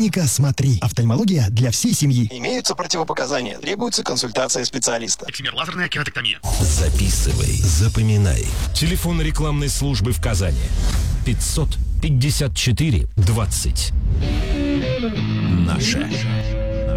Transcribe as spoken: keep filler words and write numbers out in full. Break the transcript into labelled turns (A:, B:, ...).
A: Клиника «Смотри». Офтальмология для всей семьи.
B: Имеются противопоказания. Требуется консультация специалиста.
C: Эксимер, лазерная кератоктомия.
D: Записывай, запоминай. Телефон рекламной службы в Казани. пятьсот пятьдесят четыре двадцать. Наша.